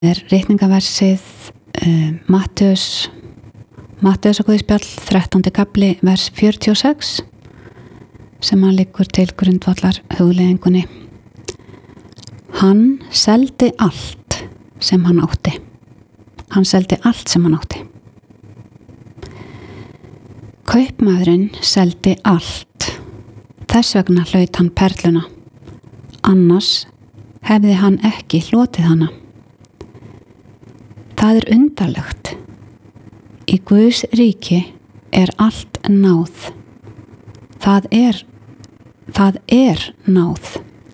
ritningaversið Matteusar Guðspjall 13. kapli vers 46 sem hann liggur til grundvallar hugleiðingunni. Hann seldi allt sem hann átti. Hann seldi allt sem hann átti. Kaupmaðurinn seldi allt. Þess vegna hlaut hann perluna. Annars hefði hann ekki hlotið hana. Það undarlegt. Í Guðs ríki allt náð. Það er náð.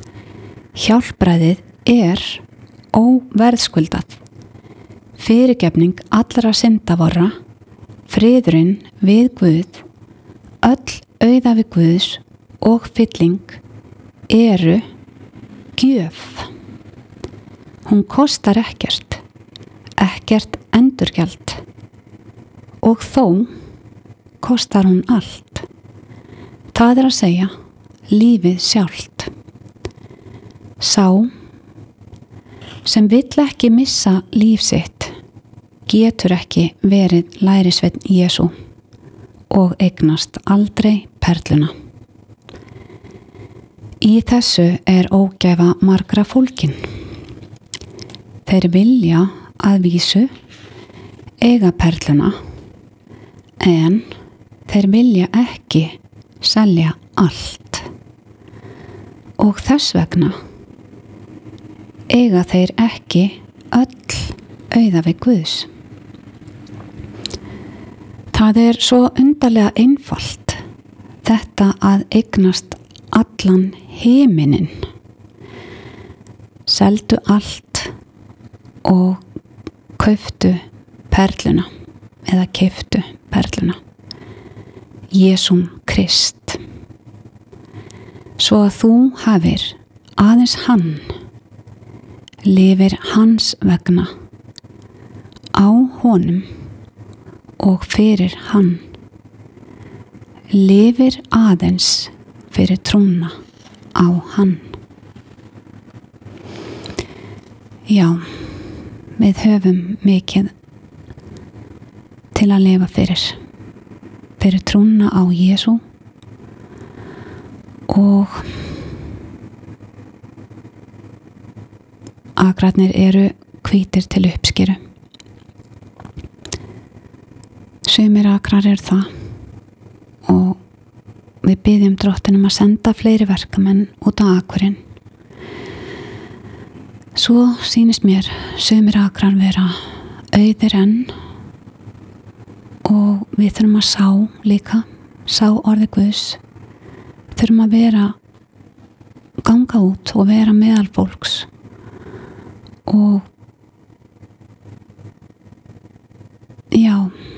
Hjálpræðið óverðskuldað. Fyrirgefning allra syndavorra, friðurinn við Guð, öll auðæfi Guðs og fylling eru gjöf. Hún kostar ekkert endurgjald og þó kostar hún allt. Það að segja lífið sjálft. Sá sem vill ekki missa líf sitt getur ekki verið lærisveinn Jesú og eignast aldrei perluna. Í þessu ógæfa margra fólkin. Þeir vilja að vísu eiga perluna en þeir vilja ekki selja allt og þess vegna eiga þeir ekki öll auðæfi Guðs. Það svo undarlega einfalt þetta að eignast allan himininn. Seldu allt og kauptu perluna eða keyptu perluna. Jesúm Krist. Svo að þú hafir aðeins hann, lifir hans vegna, á honum og fyrir hann. Lifir aðeins fyrir trúna á hann. Já, við höfum mikið til að lifa fyrir trúna á Jesú og agrarnir eru hvítir til uppskeru. Sumir agrar eru það og við biðjum drottinum að senda fleiri verkamenn út á akurinn. Svo sýnist mér sumir agrar vera auðir enn og við þurfum að sá orði Guðs. Þurfum að ganga út og vera meðal fólks og já,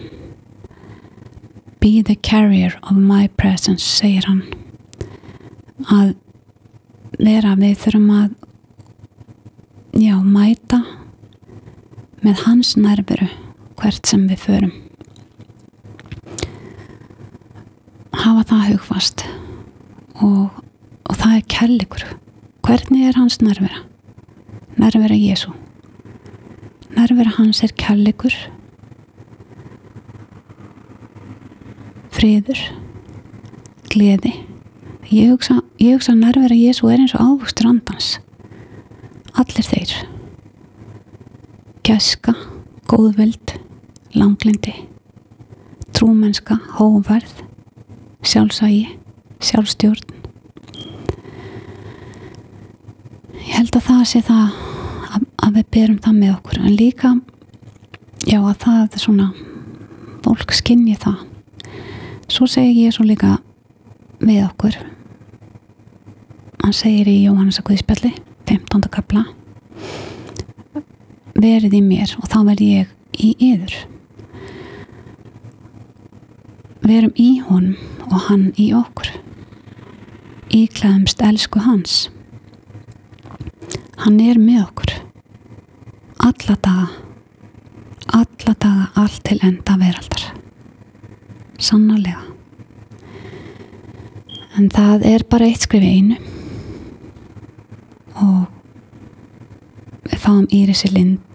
be the carrier of my presence, segir hann. Að við þurfum að mæta með hans nærveru hvert sem við förum. Hafa það hugfast og það kærleikur. Hvernig hans nærvera? Nærvera Jesú. Nærvera hans kærleikur, friður, gleði. Ég hugsa nærvera Jesú eins og ávöxtur andans. Allir þeir. Gæska, góðvild, langlindi, trúmennska, hógværð, sjálfsagi, sjálfstjórn. Ég held að það sé það að við berum það með okkur, en líka að það svona fólk skynji það. Svo segir Jesú líka við okkur. Hann segir í Jóhannesar Guðspjalli 15. kapla: verið í mér og þá verð ég í yður. Verum í honum og hann í okkur. Íklæðumst elsku hans. Hann með okkur alla daga, allt til enda veraldar. Sannarlega. En það bara eitt skref í einu og við fáum Írisi Lind